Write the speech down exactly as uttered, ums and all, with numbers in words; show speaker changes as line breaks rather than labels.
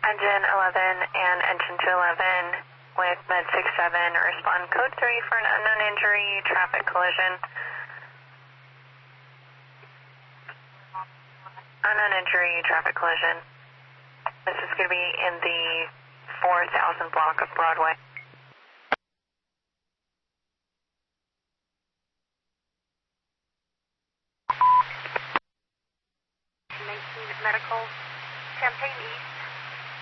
Engine eleven and engine two eleven with med six seven, respond code three for an unknown injury, traffic collision. Unknown injury, traffic collision. This is going to be in the four thousand block of Broadway.
nineteen medical.